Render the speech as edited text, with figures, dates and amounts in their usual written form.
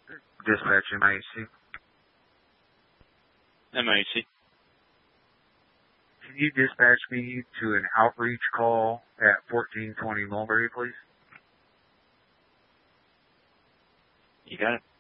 Dispatch MIC. MIC. Can you dispatch me to an outreach call at 1420 Mulberry, please? You got it.